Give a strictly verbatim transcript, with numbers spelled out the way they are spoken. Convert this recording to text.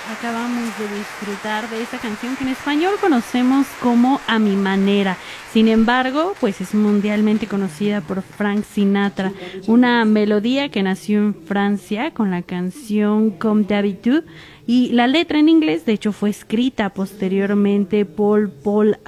Acabamos de disfrutar de esta canción que en español conocemos como A Mi Manera. Sin embargo, pues es mundialmente conocida por Frank Sinatra, una melodía que nació en Francia con la canción Comme d'habitude y la letra en inglés, de hecho, fue escrita posteriormente por Paul